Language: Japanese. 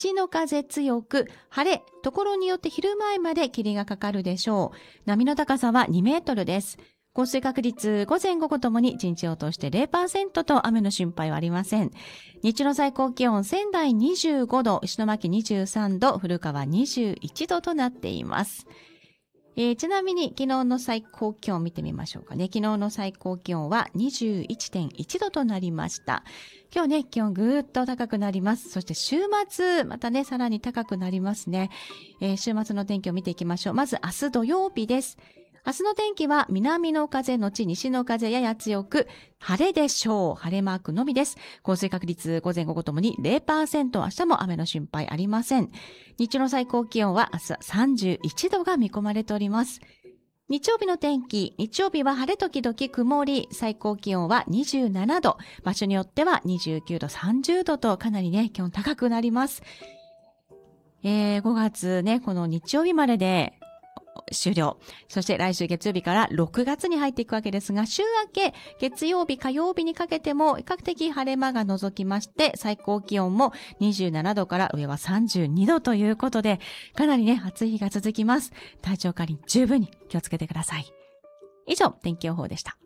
西の風強く、晴れ、ところによって昼前まで霧がかかるでしょう。波の高さは2メートルです。降水確率、午前午後ともに1日を通して 0% と雨の心配はありません。日中の最高気温、仙台25度、石巻23度、古川21度となっています。ちなみに昨日の最高気温を見てみましょうかね。昨日の最高気温は 21.1 度となりました。今日ね、気温ぐーっと高くなります。そして週末、またね、さらに高くなりますね。週末の天気を見ていきましょう。まず明日土曜日です。明日の天気は南の風のち西の風やや強く、晴れでしょう。晴れマークのみです。降水確率午前午後ともに 0%、明日も雨の心配ありません。日中の最高気温は明日は31度が見込まれております。日曜日の天気、日曜日は晴れ時々曇り、最高気温は27度、場所によっては29度、30度とかなりね、気温高くなります。5月ね、この日曜日までで終了。そして来週月曜日から6月に入っていくわけですが、週明け月曜日、火曜日にかけても比較的晴れ間が覗きまして、最高気温も27度から上は32度ということで、かなりね、暑い日が続きます。体調管理十分に気をつけてください。以上、天気予報でした。